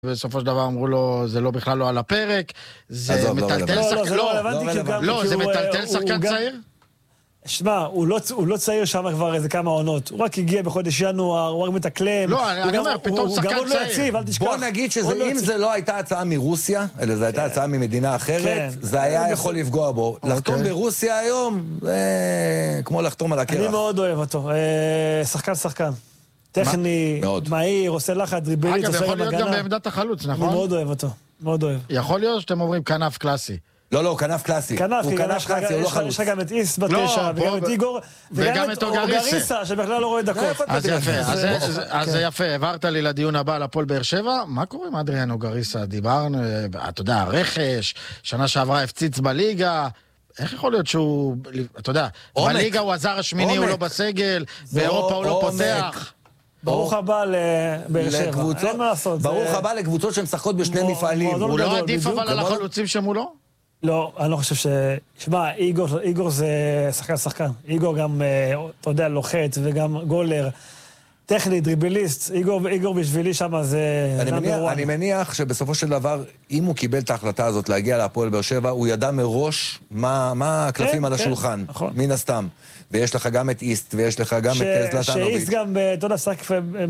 בסופו של דבר אמרו לו, זה לא בכלל לא על הפרק, זה מטלטל שחקן, לא, זה מטלטל שחקן צעיר? שמע, הוא לא צעיר שם כבר איזה כמה עונות, הוא רק הגיע בחודש ינואר, הוא רק מתקלם. לא, אני אומר, פתאום שחקן צעיר. בוא נגיד שאם זה לא הייתה הצעה מרוסיה, אלא זו הייתה הצעה ממדינה אחרת, זה היה יכול לפגוע בו. לחתום ברוסיה היום, זה כמו לחתום על הקרח. אני מאוד אוהב אותו, שחקן. טכני, מהיר, עושה לחץ, דריבלית, אגב, יכול להיות גם בעמדת החלוץ, נכון? אני מאוד אוהב אותו, מאוד אוהב. יכול להיות שאתם אומרים כנף קלאסי. לא, כנף קלאסי. הוא כנף קלאסי, הוא לא חלוץ. יש לך גם את איס בתשע, וגם את איגור, וגם את אוגריסה, שבכלל לא רואה דקות. אז יפה, אז זה יפה, העברת לי לדיון הבא על הפועל באר שבע, מה קורה עם אדריאן אוגריסה? דיברנו, אתה יודע, רכש, שנה שעברה הפציץ בליגה, איך יכול להיות שהוא, אתה יודע, בליגה הוא הזר השמיני, הוא לא בסגל, באירופה הוא לא פותח. ברוך הבא לבאר שבע, אין מה לעשות. ברוך הבא לקבוצות שמשחקות בשני מפעלים. הוא לא עדיף אבל על החלוצים שמולו? לא, אני לא חושב ש... שמע, איגור זה שחקן. איגור גם, אתה יודע, לוחץ וגם גולר. טכני, דריבליסט. איגור בשבילי שם זה... אני מניח שבסופו של דבר, אם הוא קיבל את ההחלטה הזאת להגיע להפועל באר שבע, הוא ידע מראש מה הקלפים על השולחן. מן הסתם. ויש לך גם את איסט, ויש לך גם את זלטנוביץ'. שאיסט גם, אתה יודע, שחק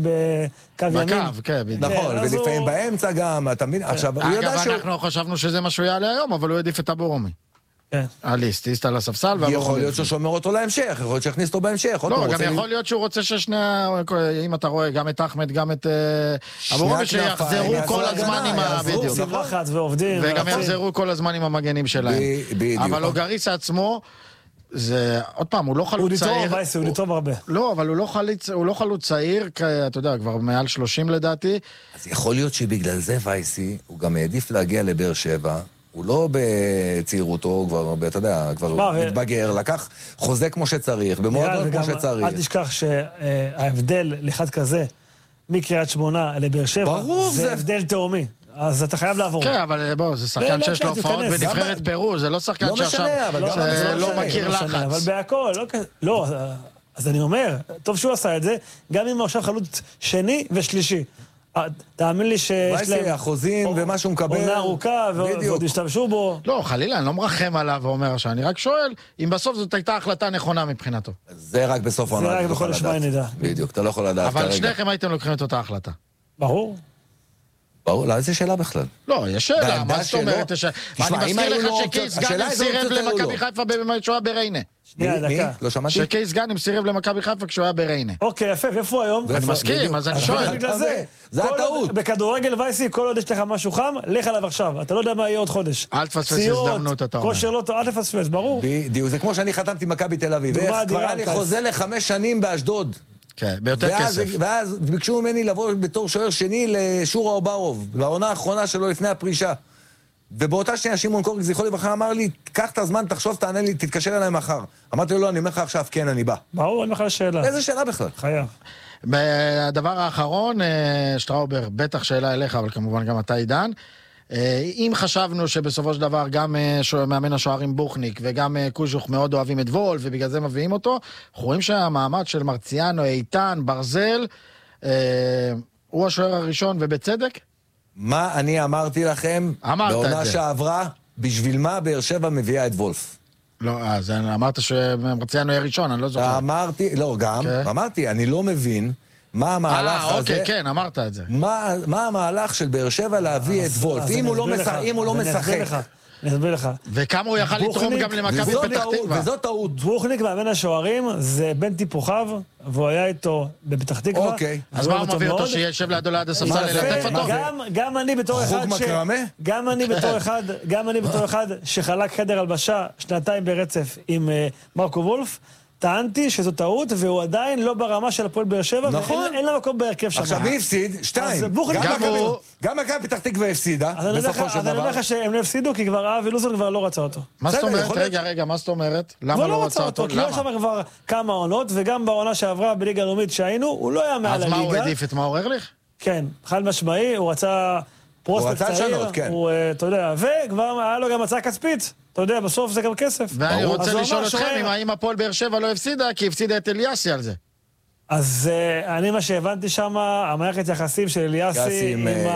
בקו ימין. בקו, כן, בדיוק. נכון, ולפעמים באמצע גם, אתה מבין? עכשיו, הוא ידע שהוא... אנחנו חשבנו שזה מה שהוא יעלה היום, אבל הוא העדיף את אבורומי. כן. איסט על הספסל, ואבורומי. יכול להיות שהוא שומר אותו להמשך, יכול להיות שהכניס אותו בהמשך. לא, גם יכול להיות שהוא רוצה ששני, אם אתה רואה, גם את אחמד, גם את אבורומי, שיחזרו כל הזמן עם בדיוק. וגם יחזרו כל הזמן עם המגנים שלהם. אבל אוגריסה עצמו זה, עוד פעם, הוא לא חלוץ צעיר. הוא נטוב הרבה. לא, אבל הוא לא חלוץ צעיר, אתה יודע, כבר מעל 30 לדעתי. אז יכול להיות שבגלל זה וייסי, הוא גם העדיף להגיע לבאר שבע, הוא לא בצעירותו, הוא כבר, אתה יודע, כבר מתבגר, לקח חוזה כמו שצריך, במועדון כמו שצריך. אל תשכח שההבדל לאחד כזה, מקריית שמונה לבאר שבע, זה הבדל תאומי. אז אתה חייב לעבור. כן, אבל בוא, זה שחקן שיש לו הופעות בנבחרת פרו, זה לא שחקן שעכשיו לא מכיר לחץ. אבל בהכל, לא, אז אני אומר, טוב שהוא עשה את זה, גם אם הוא עכשיו חלוץ שני ושלישי. תאמין לי שיש להם... החוזים ומה שהוא מקבל... עונה ארוכה ועוד השתמשו בו. לא, חלילה, אני לא מרחם עליו ואומר שאני רק שואל, אם בסוף זאת הייתה החלטה נכונה מבחינתו. זה רק בסוף העונה. זה רק בחודש מאי נדע. בדיוק, אתה לא יכול לדעת כרגע. אבל שניכם הייתם לוקחים את אותה החלטה. ברור. ברור, לא, איזה שאלה בכלל? לא, יש שאלה, מה זאת אומרת? אני מזכיר לך שקייס גאנם סירב למכבי חיפה כשהוא היה בריינה. שנייה, דקה. לא שמעתי? שקייס גאנם סירב למכבי חיפה כשהוא היה בריינה. אוקיי, יפה, ואיפה הוא היום? אני מסכים, אז אני שואל. זה הטעות. בכדורגל וייסי, כל עוד יש לך משהו חם, לך עליו עכשיו. אתה לא יודע מה יהיה עוד חודש. אל תפספס הזדמנות, אתה אומר. כושר לא טוב, אל תפספס, ברור. בדיוק, זה כמו שאני חתמתי מכבי תל אביב. כבר היה לי חוזה ל5 שנים באשדוד. כן, ביותר כסף. ואז ביקשו ממני לבוא בתור שוער שני לשורה אוברוב, בעונה האחרונה שלו לפני הפרישה. ובאותה שנייה שמעון קורק זכרו לברכה אמר לי, קח את הזמן, תחשוב, תענה לי, תתקשר אליי מחר. אמרתי לו, לא, אני אומר לך עכשיו, כן, אני בא. ברור, אין לך שאלה. איזה שאלה בכלל? חייב. הדבר האחרון, שטראובר, בטח שאלה אליך, אבל כמובן גם אתה עידן. אם חשבנו שבסופו של דבר גם מאמן השוערים בוכניק וגם קוז'וך מאוד אוהבים את וול ובגלל זה מביאים אותו, אנחנו רואים שהמעמד של מרציאנו, איתן, ברזל, הוא השוער הראשון ובצדק? מה אני אמרתי לכם בעונה שעברה, בשביל מה באר שבע מביאה את וולף? לא, אז אמרת שמרציאנו יהיה ראשון, אני לא זוכר. אמרתי, לא, גם, אמרתי, אני לא מבין מה המהלך הזה... אוקיי, כן, אמרת את זה. מה המהלך של באר שבע להביא את וולף? אם הוא לא משחק... אני אסביר לך. וכמה הוא יכל לתרום גם למכבי פתח תקווה. וזאת טעות. בוכניק מאמן השוערים זה בן טיפוחיו, והוא היה איתו בפתח תקווה. אוקיי. אז מה הוא מביא אותו? שישב לידו ליד הספסל ללטף אותו? גם אני בתור אחד גם אני בתור אחד שחלק חדר הלבשה 2 ברצף עם מרקו וולף, טענתי שזו טעות, והוא עדיין לא ברמה של הפועל באר שבע, ואין לה מקום בהרכב שם. עכשיו מי הפסיד? 2. גם מכבי פתח תקווה הפסידה, בסופו של דבר. אז אני אומר לך שהם לא הפסידו, כי כבר אבי לוזון כבר לא רצה אותו. מה זאת אומרת? רגע, מה זאת אומרת? למה לא רצה אותו? כי יש שם כבר כמה עונות, וגם בעונה שעברה בליגה הלאומית שהיינו, הוא לא היה מעל הליגה. אז מה הוא העדיף? את מאור ארליך? כן, חד משמעי, הוא רצה פרוספקט צעיר, אתה יודע, וכבר היה לו גם הצעה כספית. אתה יודע, בסוף זה גם כסף. ואני רוצה לשאול אתכם, האם הפועל באר שבע לא הפסידה, כי הפסידה את אליאסי על זה. אז אני מה שהבנתי שם, המערכת יחסים של אליאסי עם